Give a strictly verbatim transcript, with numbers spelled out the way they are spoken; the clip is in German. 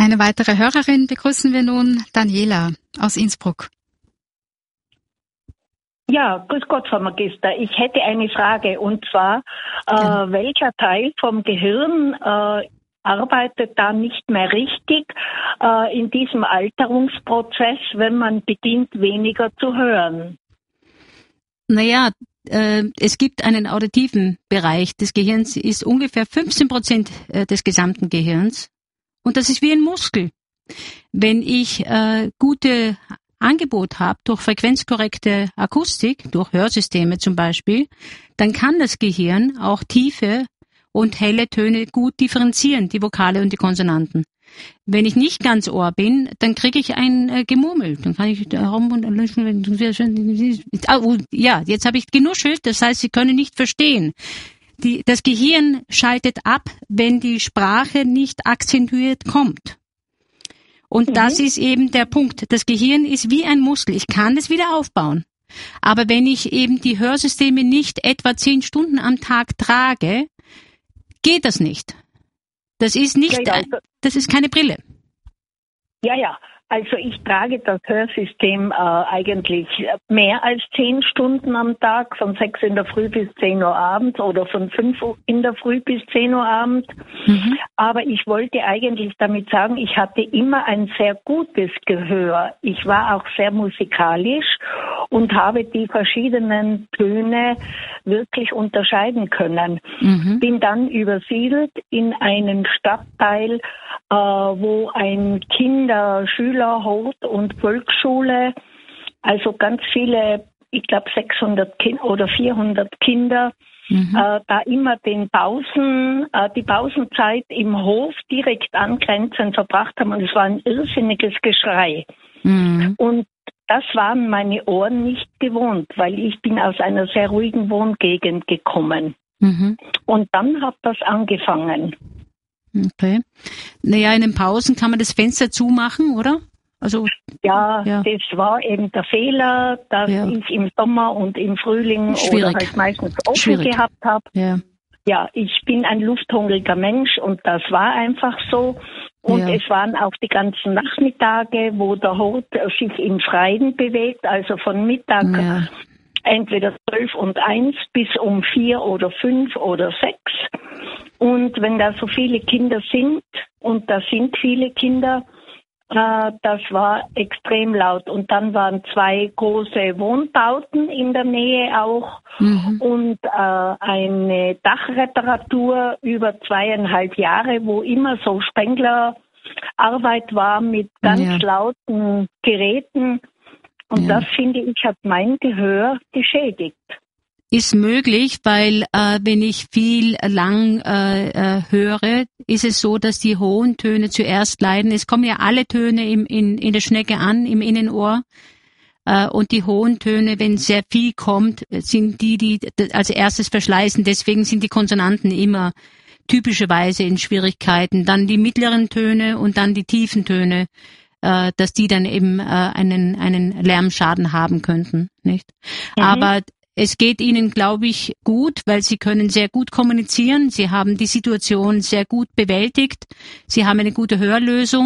Eine weitere Hörerin begrüßen wir nun, Daniela aus Innsbruck. Ja, grüß Gott, Frau Magister. Ich hätte eine Frage, und zwar, äh, welcher Teil vom Gehirn äh, arbeitet da nicht mehr richtig äh, in diesem Alterungsprozess, wenn man beginnt, weniger zu hören? Naja, äh, es gibt einen auditiven Bereich des Gehirns, ist ungefähr fünfzehn Prozent des gesamten Gehirns. Und das ist wie ein Muskel. Wenn ich äh, gute Angebot habe, durch frequenzkorrekte Akustik, durch Hörsysteme zum Beispiel, dann kann das Gehirn auch tiefe und helle Töne gut differenzieren, die Vokale und die Konsonanten. Wenn ich nicht ganz Ohr bin, dann kriege ich ein äh, Gemurmel. Dann kann ich herum und oh, ja, jetzt habe ich genuschelt, das heißt, Sie können nicht verstehen. Die, das Gehirn schaltet ab, wenn die Sprache nicht akzentuiert kommt. Und mhm. das ist eben der Punkt. Das Gehirn ist wie ein Muskel. Ich kann es wieder aufbauen. Aber wenn ich eben die Hörsysteme nicht etwa zehn Stunden am Tag trage, geht das nicht. Das ist nicht, ja, ja. das ist keine Brille. Ja, ja. Also ich trage das Hörsystem äh, eigentlich mehr als zehn Stunden am Tag, von sechs in der Früh bis zehn Uhr abends oder von fünf in der Früh bis zehn Uhr abends. Mhm. Aber ich wollte eigentlich damit sagen, ich hatte immer ein sehr gutes Gehör. Ich war auch sehr musikalisch und habe die verschiedenen Töne wirklich unterscheiden können. Mhm. Bin dann übersiedelt in einen Stadtteil, äh, wo ein Kinder-, Schüler-, Hort- und Volksschule, also ganz viele, ich glaube sechshundert Kinder oder vierhundert Kinder, mhm. äh, da immer den Pausen, äh, die Pausenzeit im Hof direkt angrenzend verbracht haben, und es war ein irrsinniges Geschrei. Mhm. Und das waren meine Ohren nicht gewohnt, weil ich bin aus einer sehr ruhigen Wohngegend gekommen. Mhm. Und dann hat das angefangen. Okay. Naja, in den Pausen kann man das Fenster zumachen, oder? Also ja, ja, das war eben der Fehler, dass ja. ich im Sommer und im Frühling Schwierig. oder halt meistens offen Schwierig. gehabt habe. Ja. ja, ich bin ein lufthungriger Mensch und das war einfach so. Und ja. es waren auch die ganzen Nachmittage, wo der Hort sich im Freien bewegt, also von Mittag ja. entweder zwölf und eins bis um vier oder fünf oder sechs. Und wenn da so viele Kinder sind, und da sind viele Kinder, äh, das war extrem laut. Und dann waren zwei große Wohnbauten in der Nähe auch mhm. und äh, eine Dachreparatur über zweieinhalb Jahre, wo immer so Spenglerarbeit war mit ganz ja. lauten Geräten. Und ja. das, finde ich, hat mein Gehör geschädigt. Ist möglich, weil äh, wenn ich viel lang äh, äh, höre, ist es so, dass die hohen Töne zuerst leiden. Es kommen ja alle Töne im, in, in der Schnecke an, im Innenohr. Äh, und die hohen Töne, wenn sehr viel kommt, sind die, die als erstes verschleißen. Deswegen sind die Konsonanten immer typischerweise in Schwierigkeiten. Dann die mittleren Töne und dann die tiefen Töne, äh, dass die dann eben äh, einen, einen Lärmschaden haben könnten, nicht? Mhm. Aber es geht Ihnen, glaube ich, gut, weil Sie können sehr gut kommunizieren. Sie haben die Situation sehr gut bewältigt. Sie haben eine gute Hörlösung.